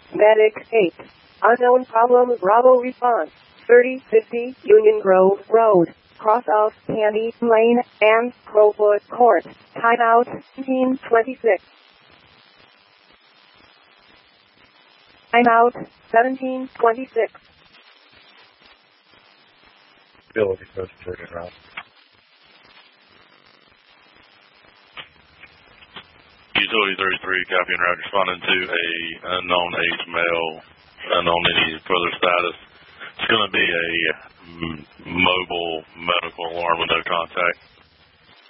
Medic 8. Unknown problem. Bravo response. 3050 Union Grove Road. Cross of Candy Lane and Crowfoot Court. Timeout 1726. Timeout 1726. Ability code turning around. Utility 33, copy and route, responding to a unknown age male, unknown any further status. It's going to be a mobile medical alarm with no contact.